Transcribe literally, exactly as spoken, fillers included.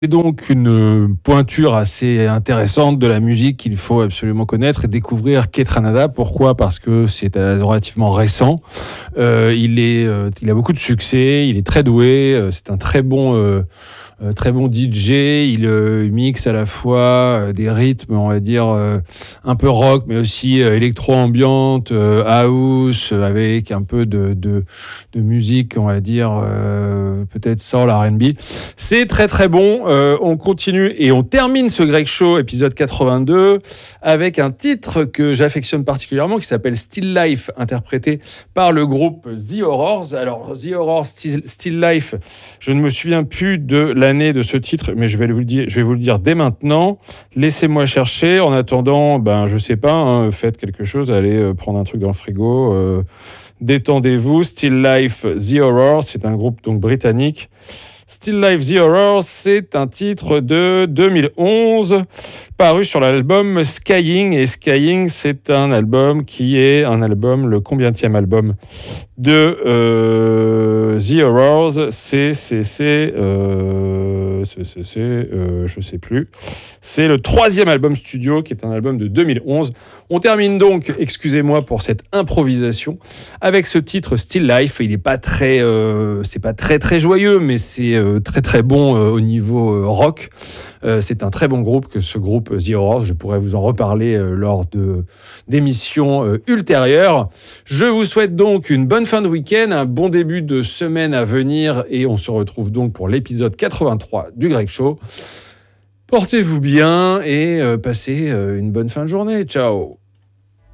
C'est donc une pointure assez intéressante de la musique qu'il faut absolument connaître et découvrir Kaytranada. Pourquoi ? Parce que c'est euh, relativement récent. Euh, il est, euh, il a beaucoup de succès. Il est très doué. euh, C'est un très bon, euh, euh, très bon D J. Il euh, mixe à la fois euh, des rythmes, on va dire euh, un peu rock, mais aussi euh, électro-ambiante, euh, house, euh, avec un peu de, de, de musique, on va dire euh, peut-être soul, R and B. C'est très très bon. Euh, on continue et on termine ce Greg Show épisode quatre-vingt-deux avec un titre que j'affectionne particulièrement qui s'appelle Still Life, interprété par le groupe The Horrors. Alors The Horrors, Still, Still Life, je ne me souviens plus de l'année de ce titre, mais je vais vous le dire, je vais vous le dire dès maintenant. Laissez-moi chercher. En attendant, ben je sais pas, hein, faites quelque chose, allez euh, prendre un truc dans le frigo. Euh, détendez-vous. Still Life, The Horrors, c'est un groupe donc britannique. Still Life The Horrors, c'est un titre de deux mille onze, paru sur l'album Skying. Et Skying, c'est un album qui est un album, le combienième album de euh, The Horrors. C'est, c'est, c'est, euh, c'est, c'est, c'est euh, je sais plus. C'est le troisième album studio, qui est un album de deux mille onze. On termine donc, excusez-moi pour cette improvisation, avec ce titre Still Life. Il n'est pas très, euh, c'est pas très très joyeux, mais c'est euh, très très bon euh, au niveau euh, rock. Euh, c'est un très bon groupe, que ce groupe The Horrors. Je pourrais vous en reparler euh, lors de d'émissions euh, ultérieures. Je vous souhaite donc une bonne fin de week-end, un bon début de semaine à venir, et on se retrouve donc pour l'épisode quatre-vingt-trois du Greg Show. Portez-vous bien et euh, passez euh, une bonne fin de journée. Ciao.